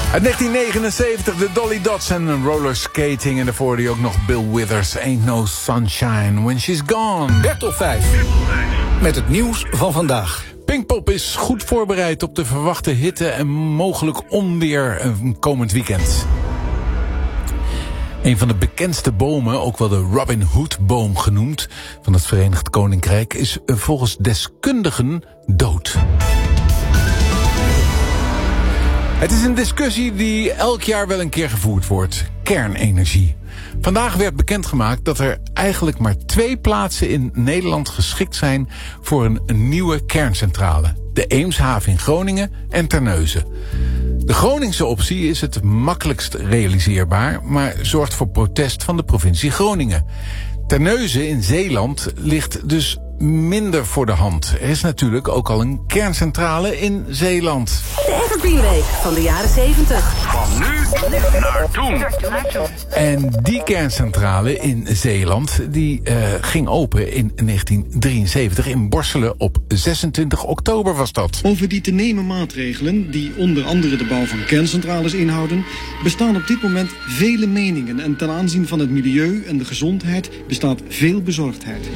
Uit 1979 de Dolly Dots en roller skating. En daarvoor hoorde je ook nog Bill Withers. Ain't no sunshine when she's gone. Bertel 5. Met het nieuws van vandaag. Pinkpop is goed voorbereid op de verwachte hitte en mogelijk onweer komend weekend. Een van de bekendste bomen, ook wel de Robin Hood-boom genoemd, van het Verenigd Koninkrijk, is volgens deskundigen dood. Het is een discussie die elk jaar wel een keer gevoerd wordt. Kernenergie. Vandaag werd bekendgemaakt dat er eigenlijk maar 2 plaatsen in Nederland geschikt zijn voor een nieuwe kerncentrale. De Eemshaven in Groningen en Terneuzen. De Groningse optie is het makkelijkst realiseerbaar, maar zorgt voor protest van de provincie Groningen. Terneuzen in Zeeland ligt dus minder voor de hand. Er is natuurlijk ook al een kerncentrale in Zeeland. De Evergreen Week van de jaren 70. Van nu naar toen. En die kerncentrale in Zeeland die ging open in 1973 in Borselen. Op 26 oktober was dat. Over die te nemen maatregelen, die onder andere de bouw van kerncentrales inhouden, bestaan op dit moment vele meningen. En ten aanzien van het milieu en de gezondheid bestaat veel bezorgdheid.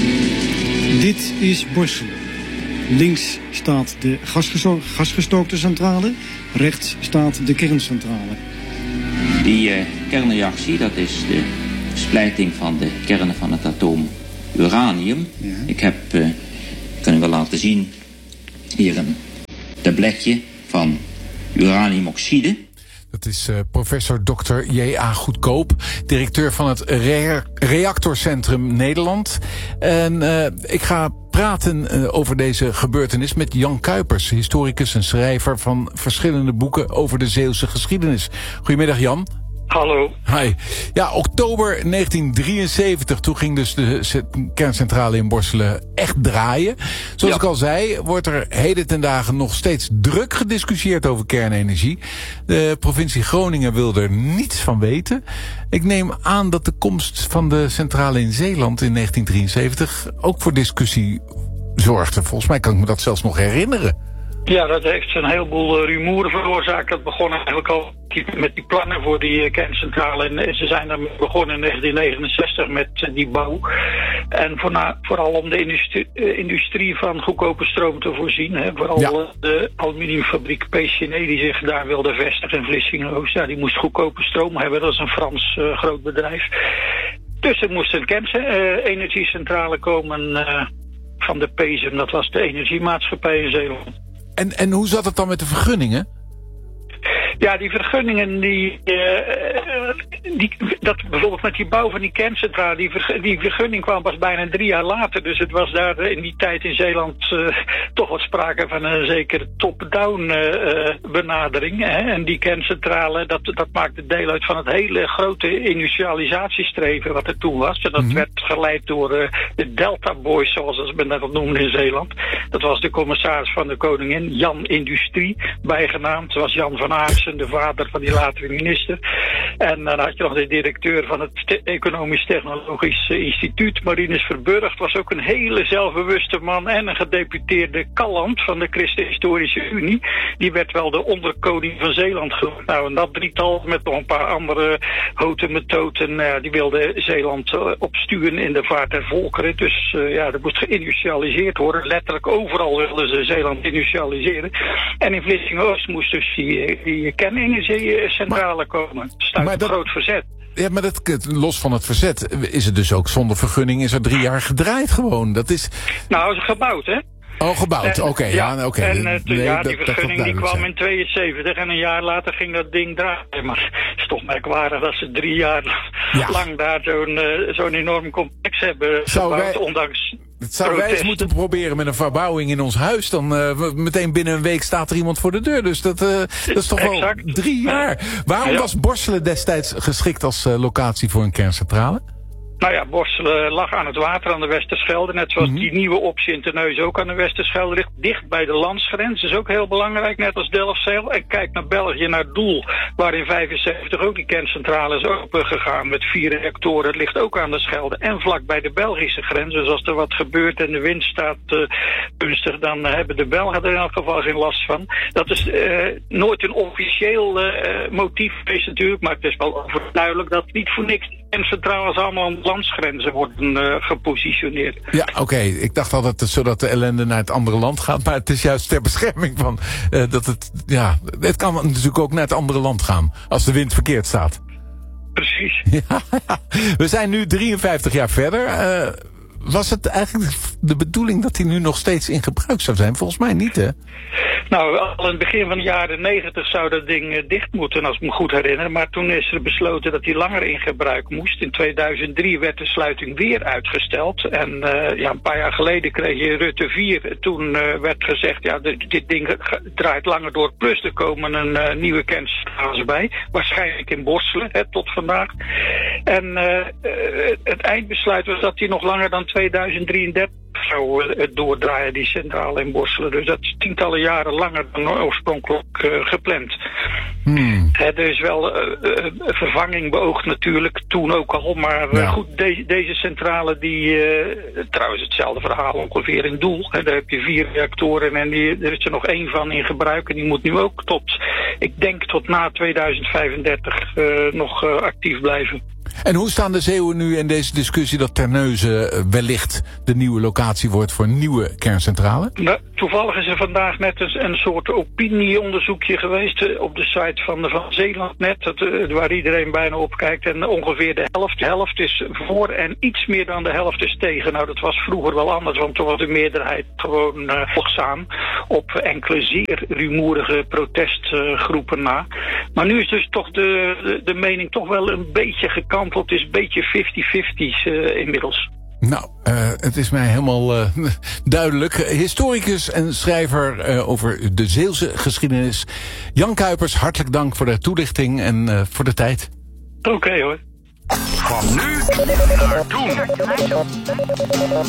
Dit is Borselen. Links staat de gasgestookte centrale, rechts staat de kerncentrale. Die kernreactie, dat is de splijting van de kernen van het atoom uranium. Ja. Ik heb, kan u wel laten zien, hier een tabletje van uraniumoxide. Dat is professor Dr. J.A. Goedkoop, directeur van het Reactorcentrum Nederland. En ik ga praten over deze gebeurtenis met Jan Kuipers, historicus en schrijver van verschillende boeken over de Zeeuwse geschiedenis. Goedemiddag, Jan. Hallo. Hi. Ja, oktober 1973, toen ging dus de kerncentrale in Borselen echt draaien. Zoals ik al zei, wordt er heden ten dagen nog steeds druk gediscussieerd over kernenergie. De provincie Groningen wil er niets van weten. Ik neem aan dat de komst van de centrale in Zeeland in 1973 ook voor discussie zorgde. Volgens mij kan ik me dat zelfs nog herinneren. Ja, dat heeft een heleboel rumoeren veroorzaakt. Dat begon eigenlijk al met die plannen voor die kerncentrale. En ze zijn daarmee begonnen in 1969 met die bouw. En vooral om de industrie van goedkope stroom te voorzien. Hè. Vooral de aluminiumfabriek PCNE die zich daar wilde vestigen in Vlissingen-Oost. Ja, die moest goedkope stroom hebben. Dat is een Frans groot bedrijf. Dus er moest een kernenergiecentrale komen van de PESEM. Dat was de energiemaatschappij in Zeeland. En hoe zat het dan met de vergunningen? Ja, die vergunningen, dat bijvoorbeeld met die bouw van die kerncentrale, die vergunning kwam pas bijna 3 jaar later. Dus het was daar in die tijd in Zeeland toch wat sprake van een zekere top-down benadering. Hè? En die kerncentrale, dat maakte deel uit van het hele grote industrialisatiestreven wat er toen was. En dat werd geleid door de Delta Boys, zoals men dat noemde in Zeeland. Dat was de commissaris van de koningin, Jan Industrie, bijgenaamd. Dat was Jan van Aartsen, de vader van die latere minister. En dan had je nog de directeur van het Economisch Technologisch Instituut, Marinus Verburgt, was ook een hele zelfbewuste man. En een gedeputeerde Calland van de Christenhistorische Unie. Die werd wel de onderkoning van Zeeland genoemd. Nou, en dat drietal met nog een paar andere houten methoden, die wilden Zeeland opstuwen in de vaart der volkeren. Dus dat moest geïndustrialiseerd worden. Letterlijk overal wilden ze Zeeland industrialiseren. En in Vlissingen-Oost moest dus die kernenergiecentrale komen. Stuit een groot verzet. Ja, maar los van het verzet is het dus ook zonder vergunning is er 3 jaar gedraaid gewoon. Dat is... Nou, is gebouwd, hè? Oh, gebouwd, oké. En die vergunning die kwam in 72 en een jaar later ging dat ding draaien. Maar het is toch merkwaardig dat ze 3 jaar lang daar zo'n enorm complex hebben gebouwd, ondanks... Dat zouden wij eens moeten proberen met een verbouwing in ons huis. Dan meteen binnen een week staat er iemand voor de deur. Dus dat is toch wel 3 jaar. Waarom was Borselen destijds geschikt als locatie voor een kerncentrale? Nou ja, Borselen lag aan het water aan de Westerschelde. Net zoals die nieuwe op Sint-Terneuzen ook aan de Westerschelde ligt. Dicht bij de landsgrens. Dat is ook heel belangrijk, net als Delfzijl. En kijk naar België, naar Doel. Waar in 75 ook die kerncentrale is open gegaan met 4 reactoren. Het ligt ook aan de Schelde. En vlak bij de Belgische grens. Dus als er wat gebeurt en de wind staat gunstig, dan hebben de Belgen er in elk geval geen last van. Dat is nooit een officieel motief geweest natuurlijk. Maar het is wel overduidelijk dat niet voor niks kerncentrales allemaal aan de landsgrenzen worden gepositioneerd. Ja, oké. Ik dacht altijd zodat de ellende naar het andere land gaat. Maar het is juist ter bescherming van dat het... Ja, het kan natuurlijk ook naar het andere land gaan. Als de wind verkeerd staat. Precies. Ja, we zijn nu 53 jaar verder. Was het eigenlijk de bedoeling dat hij nu nog steeds in gebruik zou zijn? Volgens mij niet, hè? Nou, al in het begin van de jaren 90 zou dat ding dicht moeten, als ik me goed herinner. Maar toen is er besloten dat hij langer in gebruik moest. In 2003 werd de sluiting weer uitgesteld. En een paar jaar geleden kreeg je Rutte 4. Toen werd gezegd, ja, dit ding draait langer door. Plus er komen een nieuwe kerncentrales bij. Waarschijnlijk in Borselen, tot vandaag. En het eindbesluit was dat hij nog langer dan 2033 zou het doordraaien, die centrale in Borselen. Dus dat is tientallen jaren langer dan oorspronkelijk gepland. Er is wel vervanging beoogd natuurlijk, toen ook al. Maar goed, deze centrale, trouwens hetzelfde verhaal ongeveer in Doel. Daar heb je 4 reactoren en er is er nog 1 van in gebruik. En die moet nu ook ik denk tot na 2035 nog actief blijven. En hoe staan de Zeeuwen nu in deze discussie dat Terneuzen wellicht de nieuwe locatie wordt voor een nieuwe kerncentrale? Nou, toevallig is er vandaag net een soort opinieonderzoekje geweest op de site van Zeelandnet, waar iedereen bijna op kijkt. En ongeveer de helft is voor en iets meer dan de helft is tegen. Nou, dat was vroeger wel anders, want toen was de meerderheid gewoon volgzaam op enkele zeer rumoerige protestgroepen na. Maar nu is dus toch de mening toch wel een beetje gekanteld. Het is een beetje 50-50 inmiddels. Nou, het is mij helemaal duidelijk. Historicus en schrijver over de Zeeuwse geschiedenis. Jan Kuipers, hartelijk dank voor de toelichting en voor de tijd. Oké hoor. Van nu naar toen.